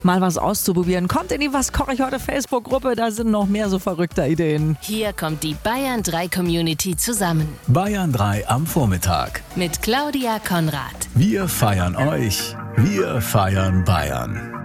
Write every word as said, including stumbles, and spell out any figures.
mal was auszuprobieren. Kommt in die Was koche ich heute Facebook-Gruppe, da sind noch mehr so verrückte Ideen. Hier kommt die Bayern drei Community zusammen. Bayern drei am Vormittag. Mit Claudia Konrad. Wir feiern euch. Wir feiern Bayern.